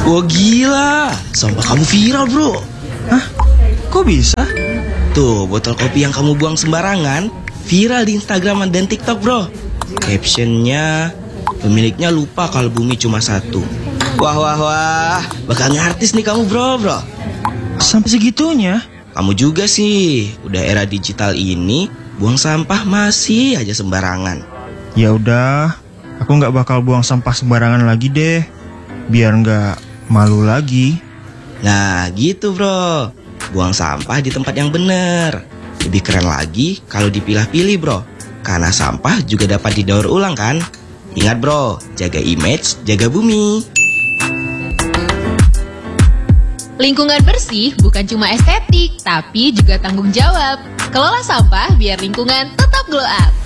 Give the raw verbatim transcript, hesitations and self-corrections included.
Wah gila, sampah kamu viral bro. Hah? Kok bisa? Tuh, botol kopi yang kamu buang sembarangan viral di Instagram dan TikTok bro. Captionnya, pemiliknya lupa kalau bumi cuma satu. Wah wah wah, bakal ngartis nih kamu bro bro. Sampai segitunya? Kamu juga sih, udah era digital ini, buang sampah masih aja sembarangan. Ya udah, aku nggak bakal buang sampah sembarangan lagi deh, biar nggak malu lagi. Nah gitu bro, buang sampah di tempat yang bener. Lebih keren lagi kalau dipilah-pilih bro, karena sampah juga dapat didaur ulang kan. Ingat bro, jaga image, jaga bumi. Lingkungan bersih bukan cuma estetik, tapi juga tanggung jawab. Kelola sampah biar lingkungan tetap glow up.